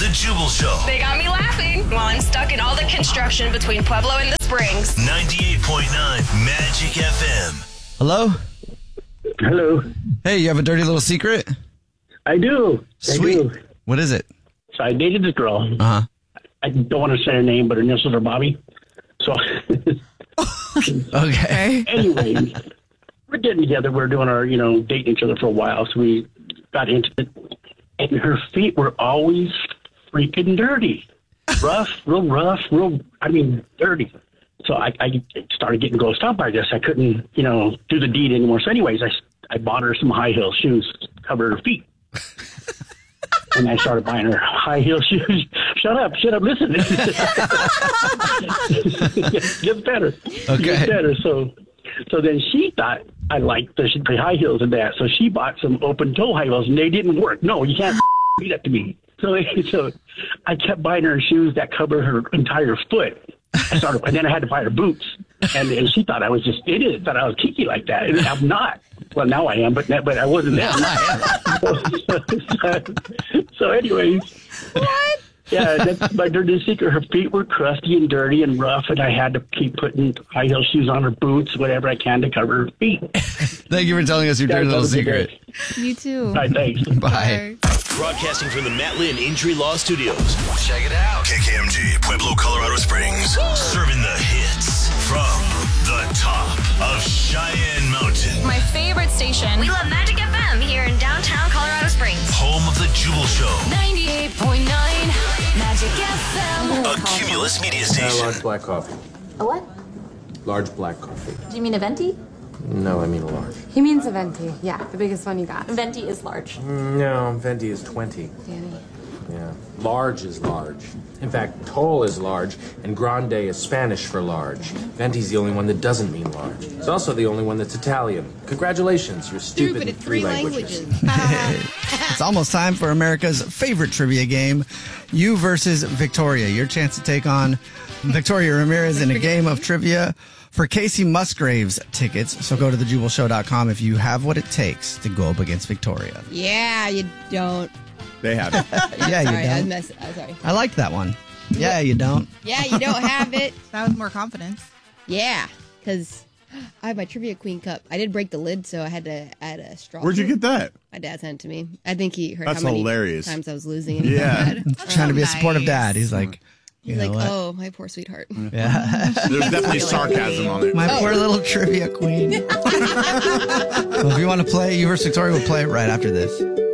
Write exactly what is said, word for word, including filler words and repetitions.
The Jubal Show. They got me laughing while I'm stuck in all the construction between Pueblo and the Springs. ninety-eight point nine Magic F M. Hello? Hello. Hey, you have a dirty little secret? I do. Sweet. I do. What is it? So I dated this girl. Uh-huh. I don't want to say her name, but her initials are Bobby. So Okay. anyways, we're getting together. We're doing our, you know, dating each other for a while. So we got into it. And her feet were always freaking dirty. Rough, real rough, real, I mean, dirty. So I, I started getting grossed out by this. I couldn't, you know, do the deed anymore. So anyways, I, I bought her some high heel shoes to cover her feet. And I started buying her high heel shoes. Shut up, shut up, listen. It gets better. Okay. It gets better. So, so then she thought I liked the, the high heels and that. So she bought some open toe high heels and they didn't work. No, you can't do that to me. So, so I kept buying her shoes that cover her entire foot. I started, and then I had to buy her boots. And, and she thought I was just idiot, thought I was kinky like that. And I'm not. Well, now I am, but but I wasn't then. so, so, so anyways. What? Yeah, that's my dirty secret. Her feet were crusty and dirty and rough, and I had to keep putting high heel shoes on her boots, whatever I can to cover her feet. Thank you for telling us your dirty little secret. You too. All right, thanks. Bye. Broadcasting from the Matt Lynn Injury Law Studios. Check it out. K K M G, Pueblo, Colorado Springs. Serving the hits from the top of Cheyenne Mountain. My favorite station. We love Magic F M here in downtown Colorado Springs. Home of the Jubal Show. ninety-eight point nine Magic F M. A Cumulus media Uh, station. large black coffee. A what? Large black coffee. Do you mean a venti? No, I mean a large. He means a venti. Yeah, the biggest one you got. Venti is large. No, venti is twenty. Danny. Yeah. Large is large. In fact, tall is large, and grande is Spanish for large. Venti's the only one that doesn't mean large. It's also the only one that's Italian. Congratulations, you're stupid, in three languages. It's almost time for America's favorite trivia game, You versus Victoria. Your chance to take on Victoria Ramirez in a game of trivia for Casey Musgraves tickets. So go to the jubal show dot com if you have what it takes to go up against Victoria. Yeah, you don't. They have it. Yeah, sorry, you I don't. mess, I'm sorry. I liked that one. Yeah, you don't. Yeah, you don't have it. That was more confidence. Yeah, because I have my Trivia Queen cup. I did break the lid, so I had to add a straw. Where'd you get that? My dad sent it to me. I think he heard That's how many hilarious. times I was losing. And Yeah. Trying to be a supportive nice. dad. He's like, you He's know like, what? oh, my poor sweetheart. Yeah. There's definitely sarcasm on it. My poor little trivia queen. Well, if you want to play You versus Victoria, we'll play it right after this.